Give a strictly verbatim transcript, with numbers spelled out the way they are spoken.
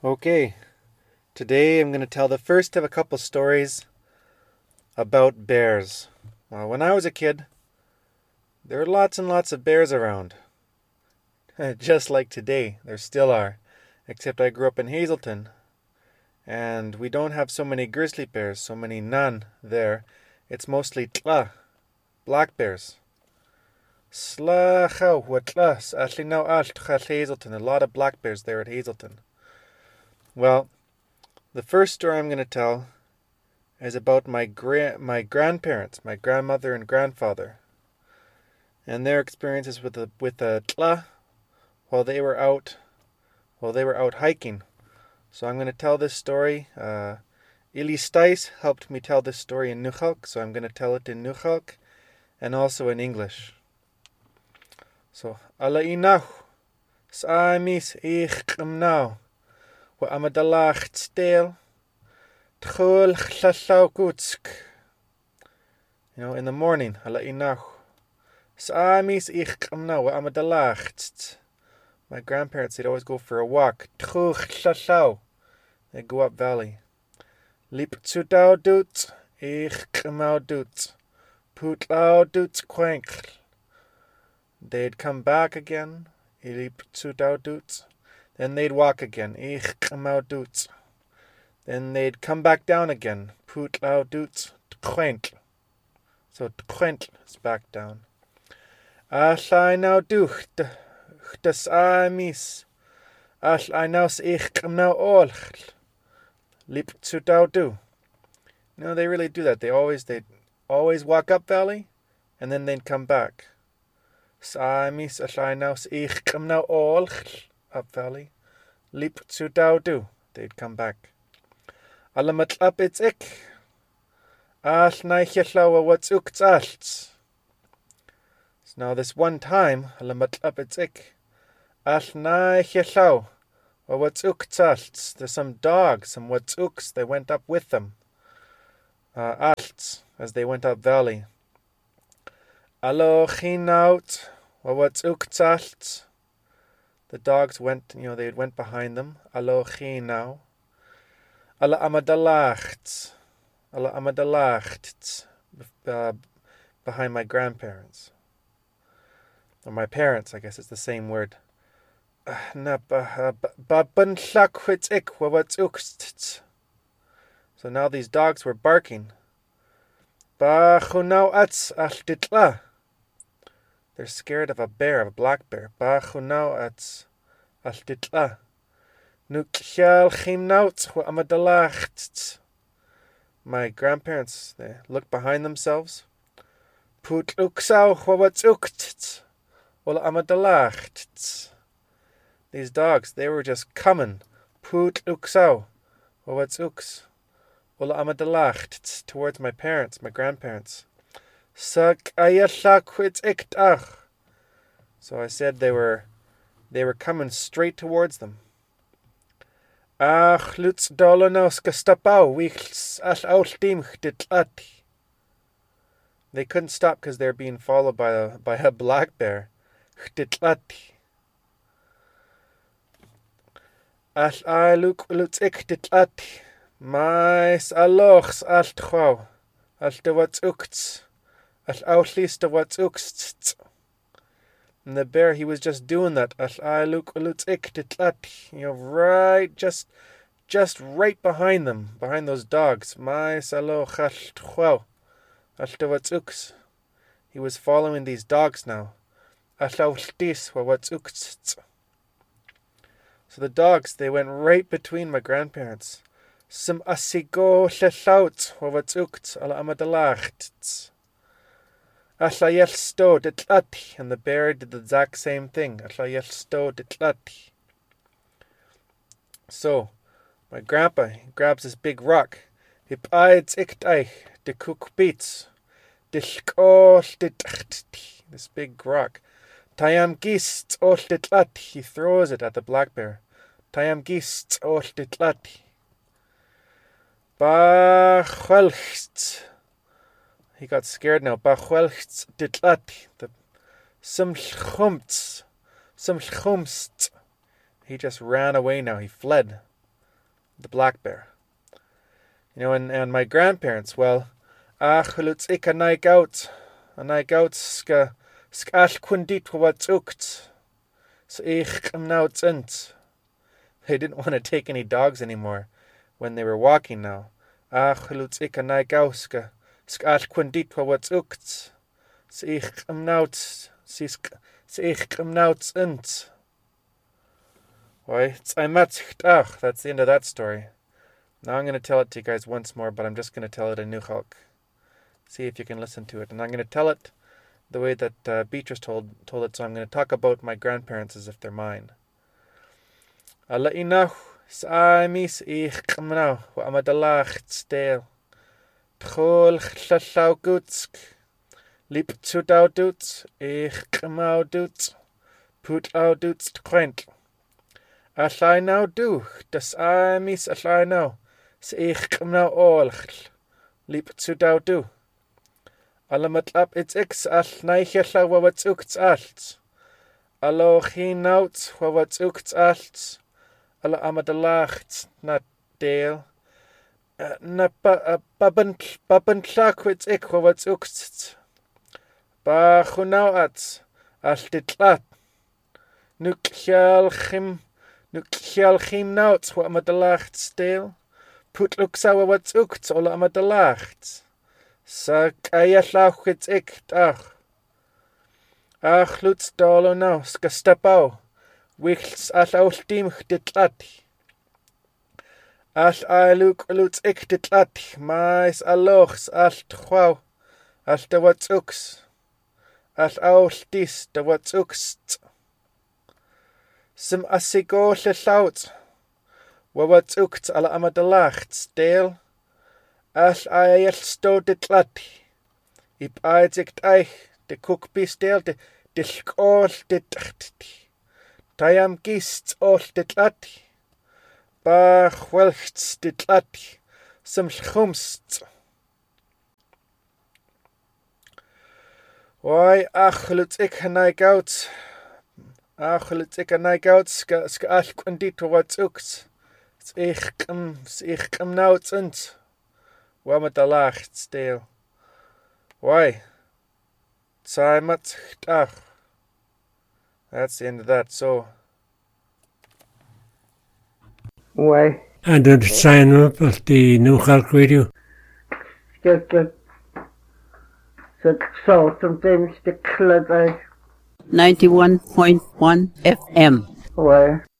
Okay, today I'm going to tell the first of a couple stories about bears. Well, when I was a kid, there were lots and lots of bears around. Just like today, there still are. Except I grew up in Hazelton, and we don't have so many grizzly bears, so many none there. It's mostly tla, black bears. Slachow, watlas, actually now alt Hazelton, a lot of black bears there at Hazelton. Well, the first story I'm going to tell is about my gra- my grandparents, my grandmother and grandfather, and their experiences with the with the tla while they were out while they were out hiking. So I'm going to tell this story. Uh, Ili Stice helped me tell this story in Nukhalk, so I'm going to tell it in Nukhalk and also in English. So, ala inach, saamis ich now. Wa amadalach stel, tchul chlasau gutsk. You know, in the morning, ala inach. Saamis ich now, wa amadalach. My grandparents, they'd always go for a walk. Tchul chlasau. They'd go up valley. Lip tsudau dut, ich kmau dut. Putlau dut quankl. They'd come back again. Lip tsudau dut. Then they'd walk again. Ich kmau dut. Then they'd come back down again. Putlau dut quankl. So quankl is back down. Allai now ducht. Das amis. Allai now ich kmau olch. Lip to do. No, they really do that. They always they always walk up valley, and then they'd come back. Samis ashinaus ich come now all up valley. Lip to do. They'd come back. Alamat up it's ik. Al naichelawa what's ukts alts. Now this one time, alamat up it's ik. Al naichelaw. Well, what's ukts? There's some dogs, some what's uks. They went up with them. Uh, alts, as they went up valley. Allo chinaut. Well, what's ukts? The dogs went, you know, they went behind them. Allo chinau. Alla amadalacht. Alla amadalacht. Uh, behind my grandparents. Or my parents, I guess it's the same word. So now these dogs were barking. They're scared of a bear, of a black bear. My grandparents, they looked behind themselves. These dogs, they were just coming. Put uksau. Well, what's uks? Well, amadalacht towards my parents, my grandparents. Sak ayashakwit iktach. So I said they were they were coming straight towards them. Ach lutz dolonaus gestapau wichs al austim ditlati. They couldn't stop because they're being followed by a by a black bear. Ditlati. Al aluk lutz ik ditlati. Mais alochs al tchau. Al de wats ukts. Al auslis de wats ukts. And the bear, he was just doing that. Al aluk lutz ik ditlati. You know, right, just, just right behind them, behind those dogs. Mais aloch al tchau. Al de wats uks. He was following these dogs now. Al auslis wa wats ukts. So the dogs, they went right between my grandparents. Some asigo lelaut wat ukt ala amadalacht. Ashlayel sto ditlati, and the bear did the exact same thing. Ashlayel sto ditlati. So, my grandpa he grabs this big rock. Hip aids iktai de cook beats. Dishko ditlati. This big rock. Tayam gist ol ditlati. He throws it at the black bear. Tayam gist ol ditlati. Bachwelcht. He got scared now. Bachwelcht ditlati. The some chumts. Some chumst. He just ran away now. He fled. the black bear. You know, and, and my grandparents, well, ach lutz ik a naik out, a naik out ska skal kundit wat ukt, so ich am now tzint. They didn't want to take any dogs anymore when they were walking now. Ach lutz ik a naik out ska skal kundit wat ukt, so ich am now tzint. So ich am now tzint. Why, ach, that's the end of that story. Now I'm going to tell it to you guys once more, but I'm just going to tell it in Newchalk. See if you can listen to it. And I'm going to tell it the way that uh, Beatrice told told it, so I'm going to talk about my grandparents as if they're mine. Alla inach saimis ich kamnau wa amadalach stel. Tchol chlallau gutsk. Lip zu dau duts, ich kamau duts. Put au duts tkwent. Allai now do, das aimis allai now. S ich kamnau olchl. Lip zu dau do. Alla matlap it's ix all neichella wa wat ukts alt. Allo chin nauts wa wat ukts alt. Alla amadalacht na deel. Na babantla kwits ik wa wat ukts. Ba chunau at. All ditlat. Nukchial chim. Nukchial chim nauts wa amadalacht steel. Put luksa wa wat ukts alla amadalacht. Sa kaya llawchyd ik dach. Ach lwts dolo naw, ska stepau. Wichls all awl dim chditlati. All ailwg lwts ik ditlati. Mais alochs all tchwaw. All da wat uks. All awl dis da wat uks. Sim asigo lle llawt. Wa wat uks ala amadalacht stel. All ael sto ditlati. Ip aedig daich, de cookbistel, de dilk all ditlati. Tayam gist all ditlati. Bach welchts ditlati. Sim schumst. Why, ach, luts ik hanai gouts. Ach, luts ik hanai gouts, ska ska all kwandito wat uks. Ich kam, ich kam nauts uns. Wamadalacht steel. Why? Tsaimat ach. That's the end of that, so. Why? And then sign up at the Newchalk Radio. Get the the salt and things to club. ninety-one point one F M. Why?